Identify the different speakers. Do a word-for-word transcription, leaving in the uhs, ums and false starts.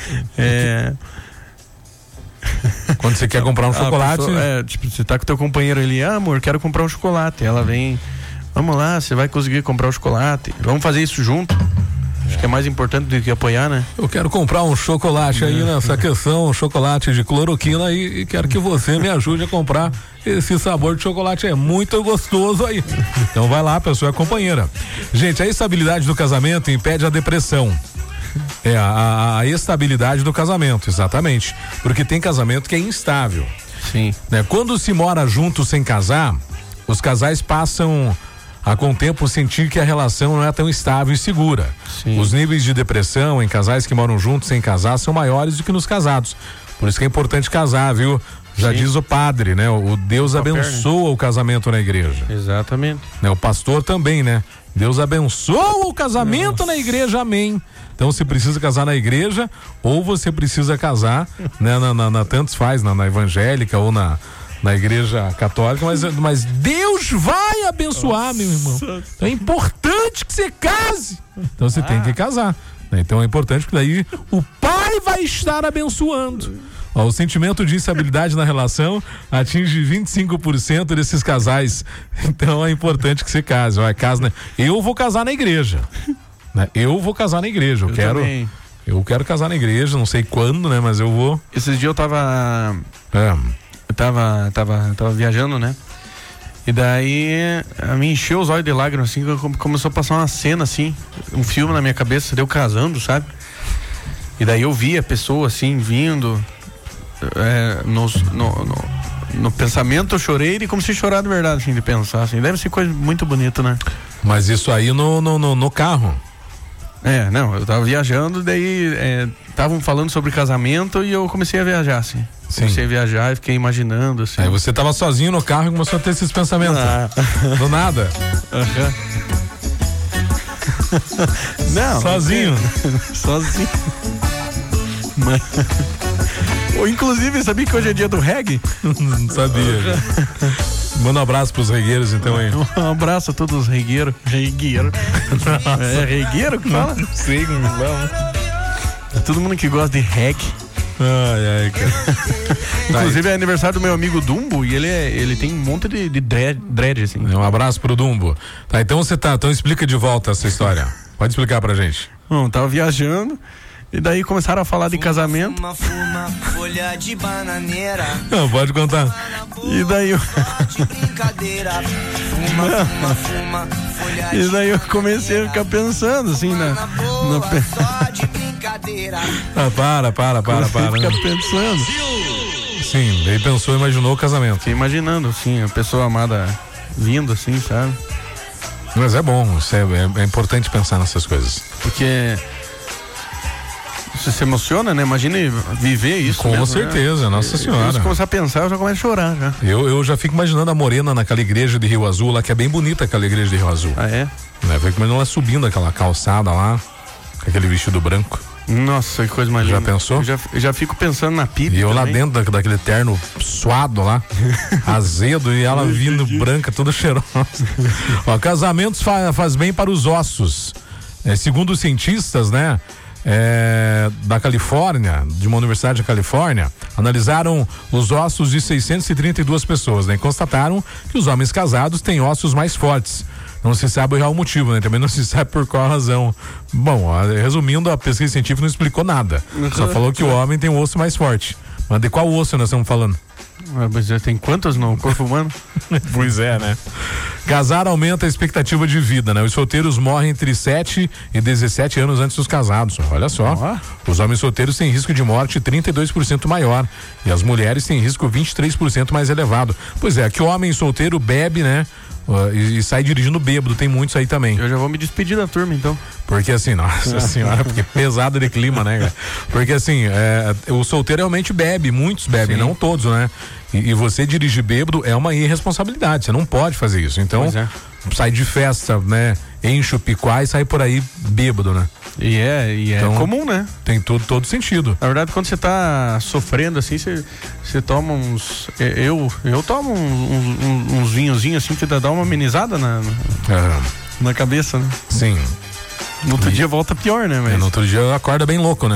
Speaker 1: É...
Speaker 2: Quando você quer comprar um chocolate...
Speaker 1: Pessoa, é, tipo, você tá com o teu companheiro ali, ah, amor, quero comprar um chocolate. Ela vem, vamos lá, você vai conseguir comprar o chocolate. Vamos fazer isso junto. Acho que é mais importante do que apoiar, né?
Speaker 2: Eu quero comprar um chocolate aí nessa questão, um chocolate de cloroquina e, e quero que você me ajude a comprar esse sabor de chocolate, é muito gostoso aí. Então vai lá, pessoa é companheira. Gente, a estabilidade do casamento impede a depressão. É, a, a estabilidade do casamento, exatamente. Porque tem casamento que é instável.
Speaker 1: Sim.
Speaker 2: Né? Quando se mora junto sem casar, os casais passam a com o tempo sentir que a relação não é tão estável e segura.
Speaker 1: Sim.
Speaker 2: Os níveis de depressão em casais que moram juntos sem casar são maiores do que nos casados. Por isso que é importante casar, viu? Já Sim. diz o padre, né? O Deus abençoa o casamento na igreja.
Speaker 1: Exatamente.
Speaker 2: Né? O pastor também, né? Deus abençoa o casamento Nossa. na igreja, amém. Então você precisa casar na igreja ou você precisa casar, né? Na, na, na tantos faz, na, na evangélica ou na, na igreja católica, mas, mas Deus vai abençoar, Nossa. meu irmão. Então é importante que você case. Então você ah. tem que casar. Né? Então é importante que daí o pai vai estar abençoando. Ó, o sentimento de instabilidade na relação atinge vinte e cinco por cento desses casais. Então é importante que você case. Ó, casa, né? Eu vou casar na igreja. Né? Eu vou casar na igreja. Eu, eu quero. Também. Eu quero casar na igreja, não sei quando, né? Mas eu vou.
Speaker 1: Esses dias eu tava. É. Eu tava, tava, tava viajando, né? E daí me encheu os olhos de lágrimas, assim, começou a passar uma cena, assim, um filme na minha cabeça, deu casando, sabe? E daí eu vi a pessoa, assim, vindo. É, no, no, no, no pensamento eu chorei e comecei a chorar de verdade, assim, de pensar, assim, deve ser coisa muito bonita, né?
Speaker 2: Mas isso aí no, no, no, no carro?
Speaker 1: É, não, eu tava viajando, daí estavam é, falando sobre casamento e eu comecei a viajar, assim. Sim. Comecei a viajar e fiquei imaginando, assim.
Speaker 2: Aí você tava sozinho no carro e começou a ter esses pensamentos? Ah. Do nada?
Speaker 1: Aham. Não.
Speaker 2: Sozinho?
Speaker 1: É, sozinho. Mas... Ou, inclusive, sabia que hoje é dia do reggae?
Speaker 2: Não sabia. Manda um abraço pros regueiros, então, aí.
Speaker 1: Um abraço a todos os regueiros. Regueiro. É regueiro que fala?
Speaker 2: Não sei como vamos.
Speaker 1: É todo mundo que gosta de reggae.
Speaker 2: Ai, ai, cara.
Speaker 1: Inclusive é aniversário do meu amigo Dumbo e ele, é, ele tem um monte de, de dread, dread, assim.
Speaker 2: Um abraço pro Dumbo. Tá, então você tá, então explica de volta essa história. Pode explicar pra gente.
Speaker 1: Bom, tava viajando. E daí começaram a falar de casamento.
Speaker 3: Fuma, fuma, folha de bananeira.
Speaker 2: Não, pode contar.
Speaker 1: E daí eu...
Speaker 3: Fuma, fuma, fuma, folha de
Speaker 1: E daí eu comecei a ficar pensando assim, na... na...
Speaker 2: Ah, para, para, para, para.
Speaker 1: Fica pensando.
Speaker 2: Sim, daí pensou, imaginou o casamento.
Speaker 1: Fiquei imaginando, assim, a pessoa amada vindo, assim, sabe?
Speaker 2: Mas é bom, isso é, é, é importante pensar nessas coisas.
Speaker 1: Porque... Você se emociona, né? Imagine viver isso.
Speaker 2: Com
Speaker 1: mesmo,
Speaker 2: certeza,
Speaker 1: né?
Speaker 2: Nossa Senhora.
Speaker 1: Se começar a pensar, eu já começo a chorar já.
Speaker 2: Eu, eu já fico imaginando a Morena naquela igreja de Rio Azul, lá que é bem bonita aquela igreja de Rio Azul.
Speaker 1: Ah, é?
Speaker 2: Né? Fico imaginando ela subindo aquela calçada lá, com aquele vestido branco.
Speaker 1: Nossa, que coisa mais linda.
Speaker 2: Já pensou?
Speaker 1: Eu já, eu já fico pensando na pipa.
Speaker 2: E eu
Speaker 1: também.
Speaker 2: lá dentro da, daquele terno suado lá, azedo, e ela vindo branca, toda cheirosa. Ó, casamentos fa, faz bem para os ossos. É, segundo os cientistas, né? É, da Califórnia, de uma universidade da Califórnia, analisaram os ossos de seiscentas e trinta e duas pessoas, né? E constataram que os homens casados têm ossos mais fortes. Não se sabe o real motivo, né? Também não se sabe por qual razão. Bom, resumindo, a pesquisa científica não explicou nada. Só falou que o homem tem o osso mais forte. Mas de qual osso nós estamos falando?
Speaker 1: Mas já tem quantos no corpo humano?
Speaker 2: Pois é, né? Casar aumenta a expectativa de vida, né? Os solteiros morrem entre sete e dezessete anos antes dos casados. Olha só. Oh. Os homens solteiros têm risco de morte trinta e dois por cento maior. E as mulheres têm risco vinte e três por cento mais elevado. Pois é, que o homem solteiro bebe, né? Uh, e, e sai dirigindo bêbado, tem muitos aí também.
Speaker 1: Eu já vou me despedir da turma, então.
Speaker 2: Porque assim, nossa senhora, porque pesado de clima, né, cara? Porque assim, é, o solteiro realmente bebe, muitos bebem, Sim. não todos, né? E, e você dirigir bêbado é uma irresponsabilidade, você não pode fazer isso. Então, é. sai de festa, né? Enche o picuá e sai por aí bêbado, né?
Speaker 1: E é, e é então, comum, né?
Speaker 2: Tem todo, todo sentido.
Speaker 1: Na verdade, quando você tá sofrendo assim, você, você toma uns. Eu, eu tomo uns, uns, uns vinhozinhos assim que dá uma amenizada na, na,
Speaker 2: é.
Speaker 1: na cabeça, né?
Speaker 2: Sim.
Speaker 1: No outro e, dia volta pior, né? Mas...
Speaker 2: É, no outro dia acorda bem louco, né?